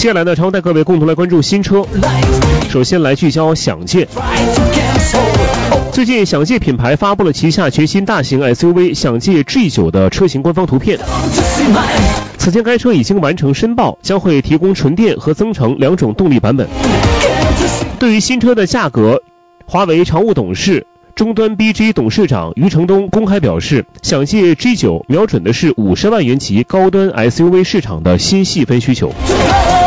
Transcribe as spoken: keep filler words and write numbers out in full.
接下来呢，常带各位共同来关注新车。首先来聚焦享界。最近享界品牌发布了旗下全新大型 S U V 享界 G 九 的车型官方图片。此前该车已经完成申报，将会提供纯电和增程两种动力版本。对于新车的价格，华为常务董事、终端 B G 董事长余承东公开表示，享界 G 九 瞄准的是五十万元级高端 S U V 市场的新细分需求。